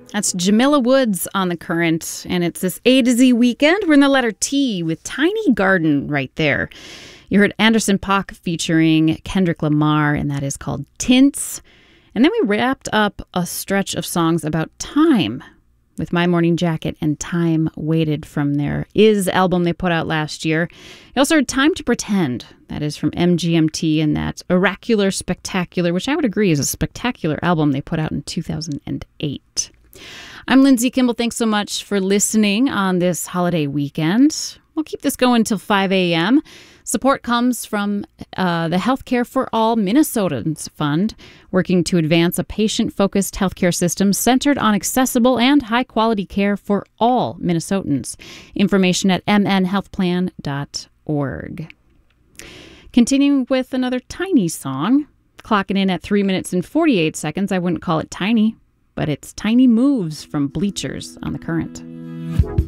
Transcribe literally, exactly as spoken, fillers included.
That's Jamila Woods on The Current, and it's this A to Z weekend. We're in the letter T with Tiny Garden right there. You heard Anderson .Paak featuring Kendrick Lamar, and that is called Tints. And then we wrapped up a stretch of songs about time with My Morning Jacket and Time Waited from their Is album they put out last year. You also heard Time to Pretend. That is from M G M T and that Oracular Spectacular, which I would agree is a spectacular album they put out in two thousand eight. I'm Lindsay Kimball. Thanks so much for listening on this holiday weekend. We'll keep this going until five a.m. Support comes from uh, the Healthcare for All Minnesotans Fund, working to advance a patient-focused healthcare system centered on accessible and high-quality care for all Minnesotans. Information at m n health plan dot org. Continuing with another tiny song, clocking in at three minutes and forty-eight seconds. I wouldn't call it tiny, but it's Tiny Moves from Bleachers on The Current.